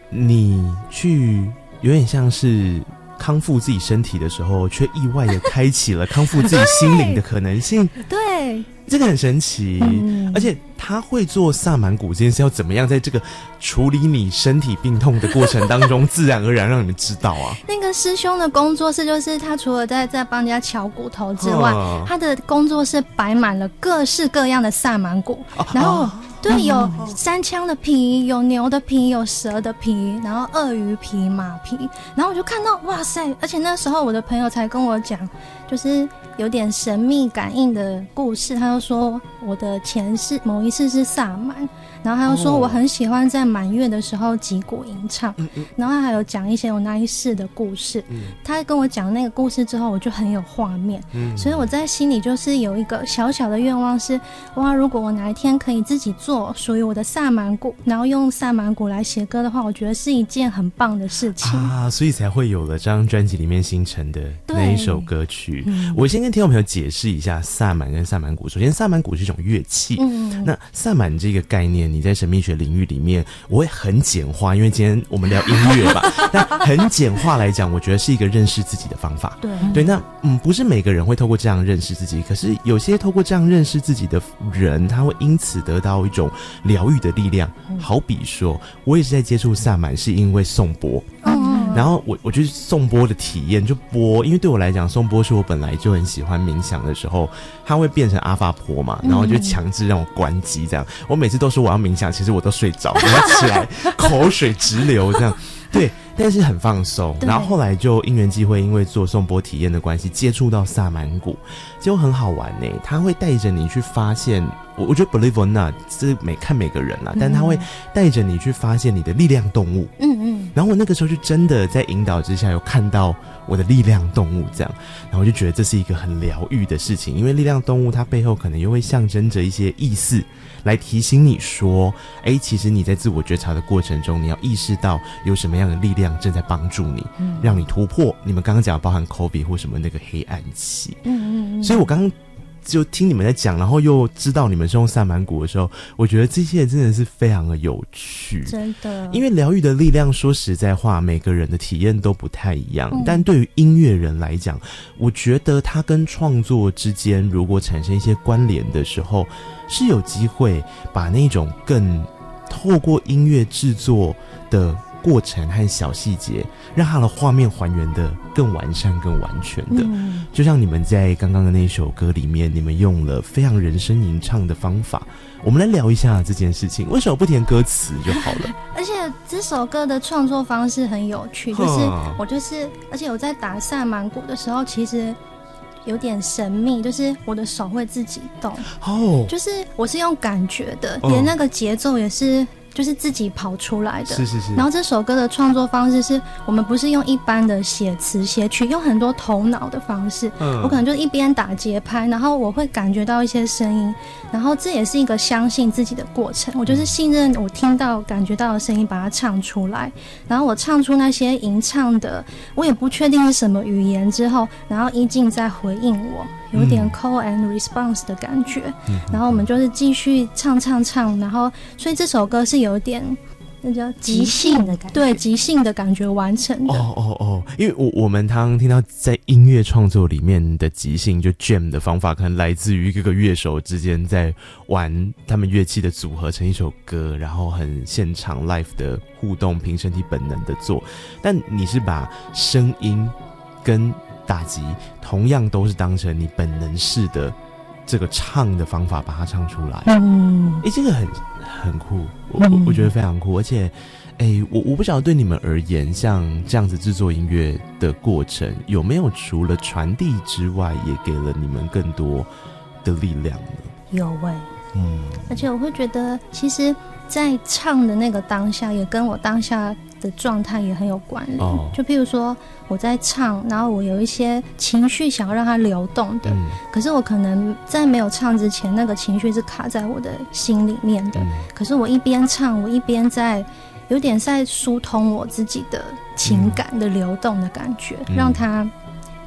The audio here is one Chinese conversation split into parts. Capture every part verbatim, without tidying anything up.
你去有点像是康复自己身体的时候，却意外的开启了康复自己心灵的可能性。 对， 这个很神奇、嗯、而且他会做萨满鼓这件事要怎么样在这个处理你身体病痛的过程当中自然而然让你们知道啊。 那个师兄的工作室就是他除了在在帮人家敲骨头之外、哦、他的工作室摆满了各式各样的萨满鼓、哦、然后、哦对，有山羌的皮，有牛的皮，有蛇的皮，然后鳄鱼皮、马皮，然后我就看到哇塞！而且那时候我的朋友才跟我讲，就是有点神秘感应的故事。他就说我的前世某一世是萨满，然后他就说我很喜欢在满月的时候击鼓吟唱，哦、然后他还有讲一些我那一世的故事。嗯、他跟我讲那个故事之后，我就很有画面，嗯、所以我在心里就是有一个小小的愿望是：哇，如果我哪一天可以自己做属于我的萨满鼓，然后用萨满鼓来写歌的话，我觉得是一件很棒的事情啊，所以才会有了这张专辑里面形成的那一首歌曲。嗯、我先跟听众朋友解释一下萨满跟萨满鼓。首先，萨满鼓是一种乐器，嗯、那萨满这个概念，你在神秘学领域里面，我会很简化，因为今天我们聊音乐吧，但很简化来讲，我觉得是一个认识自己的方法。 对对，那嗯，不是每个人会透过这样认识自己，可是有些透过这样认识自己的人，他会因此得到一种疗愈的力量。好比说我也是在接触萨满是因为颂钵，嗯，然后我我觉得颂钵的体验就钵，因为对我来讲颂钵是我本来就很喜欢冥想的时候，它会变成阿法波嘛，然后就强制让我关机这样，我每次都说我要冥想，其实我都睡着，然后起来口水直流这样，对，但是很放松。然后后来就因缘际会，因为做颂钵体验的关系，接触到萨满鼓，结果很好玩呢。他会带着你去发现，我我觉得 believe or not， 这每看每个人啦，但他会带着你去发现你的力量动物。嗯嗯。然后我那个时候就真的在引导之下，有看到我的力量动物这样，然后我就觉得这是一个很疗愈的事情，因为力量动物它背后可能又会象征着一些意思，来提醒你说，哎，其实你在自我觉察的过程中，你要意识到有什么样的力量正在帮助你，嗯、让你突破你们刚刚讲包含 COVID 或什么那个黑暗期。嗯嗯嗯。所以我刚刚就听你们在讲，然后又知道你们是用萨满鼓的时候，我觉得这些真的是非常的有趣， 真的。因为疗愈的力量，说实在话，每个人的体验都不太一样。嗯、但对于音乐人来讲，我觉得它跟创作之间如果产生一些关联的时候，是有机会把那种更透过音乐制作的过程和小细节，让它的画面还原的更完善、更完全的。嗯、就像你们在刚刚的那首歌里面，你们用了非常人声吟唱的方法。我们来聊一下这件事情，为什么不填歌词就好了？ 而且这首歌的创作方式很有趣，就是我就是，而且我在打萨满鼓的时候，其实有点神秘，就是我的手会自己动，哦，就是我是用感觉的，连那个节奏也是。就是自己跑出来的， 是是是。 然后这首歌的创作方式是我们不是用一般的写词写曲，用很多头脑的方式。嗯，我可能就一边打节拍，然后我会感觉到一些声音，然后这也是一个相信自己的过程。我就是信任我听到、感觉到的声音，把它唱出来。然后我唱出那些吟唱的，我也不确定是什么语言之后，然后意境再回应我。有点 call and response 的感觉，嗯、然后我们就是继续唱唱唱，然后所以这首歌是有点那叫即兴的感觉，对，即兴的感觉完成的。 哦哦哦，因为我我们常常听到在音乐创作里面的即兴，就 jam 的方法，可能来自于各个乐手之间在玩他们乐器的组合成一首歌，然后很现场 live 的互动，凭身体本能的做。但你是把声音跟打击同样都是当成你本能式的这个唱的方法把它唱出来。嗯，哎、欸，这个很很酷，我我我觉得非常酷，而且，哎、欸，我我不晓得对你们而言，像这样子制作音乐的过程，有没有除了传递之外，也给了你们更多的力量呢？ 有哎、欸，嗯，而且我会觉得，其实，在唱的那个当下，也跟我当下的状态也很有关联。哦、就譬如说我在唱，然后我有一些情绪想要让它流动的，嗯、可是我可能在没有唱之前，那个情绪是卡在我的心里面的。嗯、可是我一边唱，我一边在有点在疏通我自己的情感的流动的感觉，嗯、让它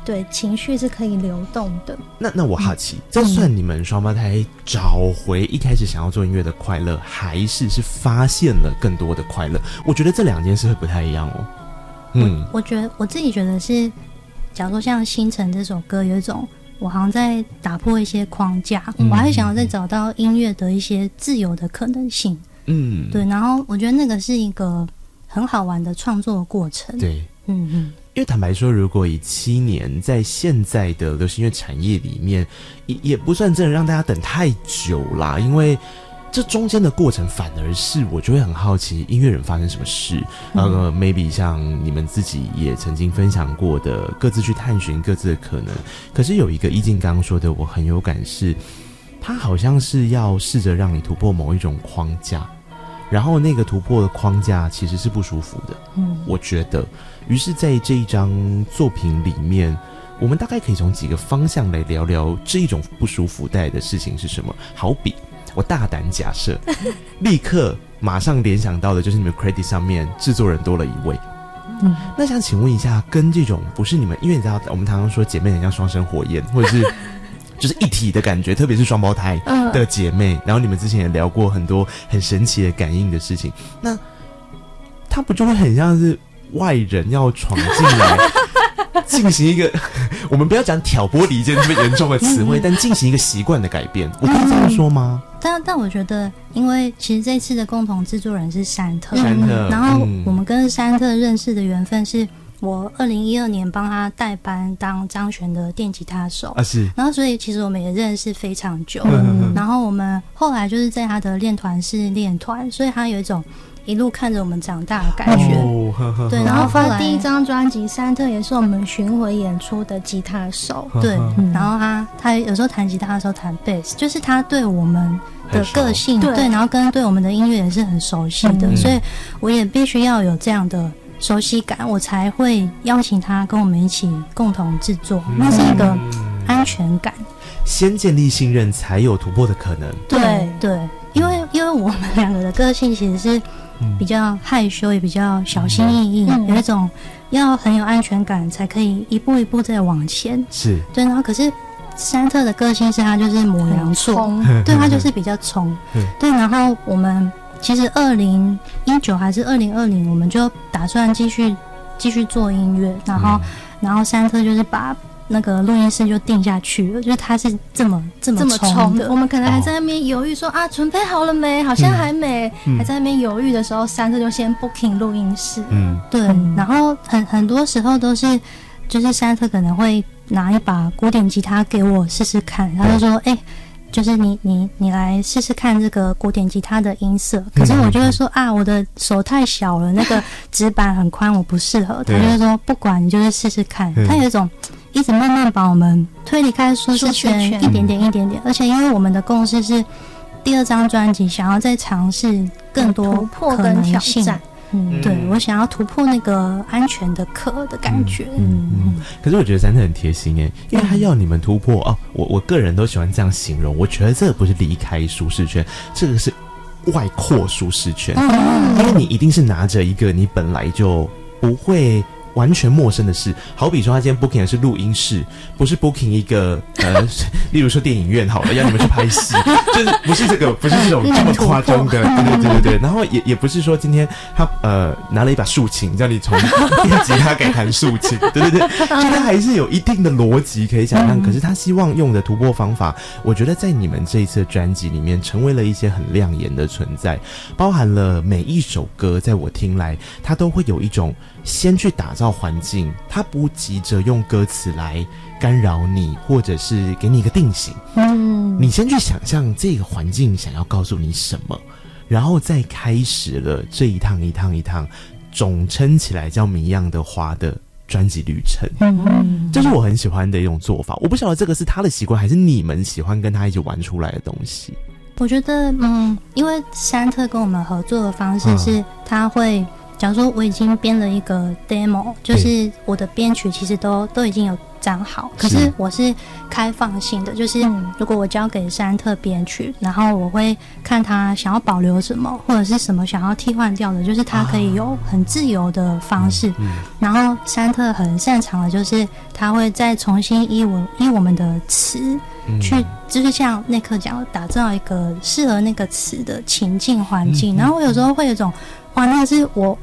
对，情绪是可以流动的。 那那我好奇，嗯、这算你们双胞胎找回一开始想要做音乐的快乐，还是是发现了更多的快乐？我觉得这两件事会不太一样哦。 嗯，我, 我觉得我自己觉得是，假如说像《星辰》这首歌，有一种我好像在打破一些框架，嗯、我还想要再找到音乐的一些自由的可能性。嗯，对，然后我觉得那个是一个很好玩的创作过程。 对，嗯嗯。因为坦白说，如果以七年在现在的流行乐产业里面，也也不算真的让大家等太久啦。因为这中间的过程，反而是我就会很好奇，音乐人发生什么事。呃、嗯、，maybe 像你们自己也曾经分享过的，各自去探寻各自的可能。可是有一个意境刚刚说的，我很有感是，他好像是要试着让你突破某一种框架。然后那个突破的框架其实是不舒服的，嗯，我觉得。于是在这一张作品里面，我们大概可以从几个方向来聊聊这一种不舒服带来的事情是什么。好比我大胆假设，立刻马上联想到的就是你们 credit 上面制作人多了一位。嗯，那想请问一下，跟这种不是你们，因为你知道我们常常说姐妹很像双生火焰，或者是就是一体的感觉，特别是双胞胎的姐妹、嗯、然后你们之前也聊过很多很神奇的感应的事情，那它不就会很像是外人要闯进来进行一个我们不要讲挑拨离间这么严重的词汇、嗯、但进行一个习惯的改变，我可以这样说吗？ 但但我觉得，因为其实这次的共同制作人是山特， 山特， 然后我们跟山特认识的缘分是我二零一二年帮他代班当张悬的电吉他手啊，是， 然后所以其实我们也认识非常久，嗯、然后我们后来就是在他的练团室练团，所以他有一种一路看着我们长大的感觉。哦、呵呵对，然后发第一张专辑，山特也是我们巡回演出的吉他手。 对，嗯、然后他他有时候弹吉他的时候弹贝斯，就是他对我们的个性，对，然后跟对我们的音乐也是很熟悉的，嗯、所以我也必须要有这样的熟悉感，我才会邀请他跟我们一起共同制作，嗯、那是一个安全感。 先建立信任，才有突破的可能。 对对，因为因为我们两个的个性其实是比较害羞，也比较小心翼翼，嗯、有一种要很有安全感，才可以一步一步再往前。 是对，然后可是山特的个性是他就是牡羊座，对，他就是比较冲。对，然后我们其实二零一九还是二零二零，我们就打算继续继续做音乐，然后、嗯、然后山特就是把那个录音室就定下去了，就是他是这么这么冲的， 我们可能还在那边犹豫说、哦、啊准备好了没，好像还没、嗯、还在那边犹豫的时候，山特就先 booking 录音室。嗯， 对，然后很很多时候都是就是山特可能会拿一把古典吉他给我试试看，他就说哎、欸就是你你你来试试看这个古典吉他的音色，可是我就会说啊，我的手太小了，那个指板很宽，我不适合。他就会说不管，你就是试试看。他有一种一直慢慢把我们推离开舒适圈，一点点一点点。而且因为我们的共识是第二张专辑想要再尝试更多突破跟挑战。 嗯，对，我想要突破那个安全的壳的感觉。嗯嗯，可是我觉得山特很贴心耶，因为他要你们突破哦。我我个人都喜欢这样形容，我觉得这个不是离开舒适圈，这个是外扩舒适圈。嗯，因为你一定是拿着一个你本来就不会完全陌生的事，好比说他今天 booking 的是录音室，不是 booking 一个呃，例如说电影院好了，要你们去拍戏，就是不是这个，不是这种这么夸张的，对对对对对。然后也也不是说今天他呃拿了一把竖琴，叫你从电吉他改弹竖琴，对对对，就他还是有一定的逻辑可以想象。可是他希望用的突破方法，我觉得在你们这一次的专辑里面成为了一些很亮眼的存在，包含了每一首歌，在我听来，它都会有一种先去打造环境，他不急着用歌词来干扰你，或者是给你一个定型。嗯，你先去想象这个环境想要告诉你什么，然后再开始了这一趟一趟一趟总称起来叫谜样的花的专辑旅程。嗯，这是我很喜欢的一种做法。我不晓得这个是他的习惯，还是你们喜欢跟他一起玩出来的东西。 我觉得，嗯，因为山特跟我们合作的方式是，他会假如说我已经编了一个 demo， 就是我的编曲其实都都已经有长好，可是我是开放性的，就是如果我交给山特编曲，然后我会看他想要保留什么，或者是什么想要替换掉的，就是他可以有很自由的方式。 嗯、 然后山特很擅长的就是他会再重新依我依我们的词。去就是像内克讲的，打造一个适合那个词的情境环境，嗯、然后我有时候会有一种哇，那是我